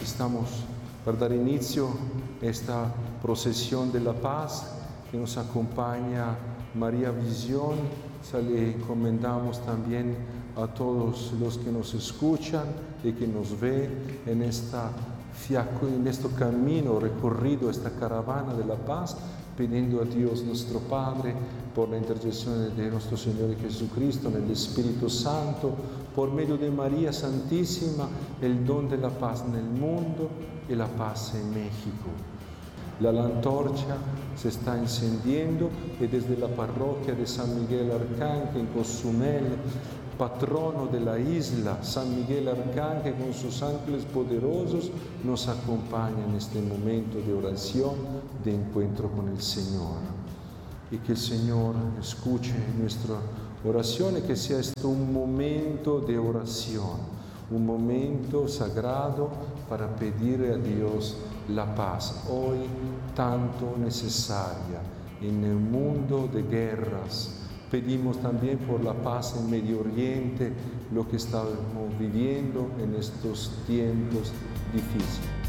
estamos para dar inicio a esta procesión de la paz que nos acompaña María Visión. Le encomendamos también a todos los que nos escuchan y que nos ven en este camino recorrido, esta caravana de la paz, pidiendo a Dios nuestro Padre, por la intercesión de nuestro Señor Jesucristo, en el Espíritu Santo, por medio de María Santísima, el don de la paz en el mundo y la paz en México. La antorcha se está encendiendo y desde la parroquia de San Miguel Arcángel en Cozumel, patrono de la isla, San Miguel Arcángel con sus ángeles poderosos nos acompaña en este momento de oración, de encuentro con el Señor. Y que el Señor escuche nuestra oración y que sea esto un momento de oración, un momento sagrado para pedir a Dios la paz, hoy tanto necesaria en el mundo de guerras. Pedimos también por la paz en Medio Oriente, lo que estamos viviendo en estos tiempos difíciles.